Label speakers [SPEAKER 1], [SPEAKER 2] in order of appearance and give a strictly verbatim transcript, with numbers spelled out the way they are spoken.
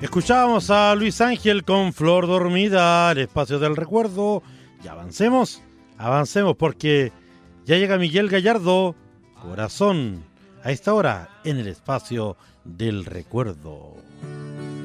[SPEAKER 1] Escuchábamos a Luis Ángel con Flor Dormida, el espacio del recuerdo. Y avancemos, avancemos porque ya llega Miguel Gallardo, Corazón, a esta hora en el espacio del recuerdo.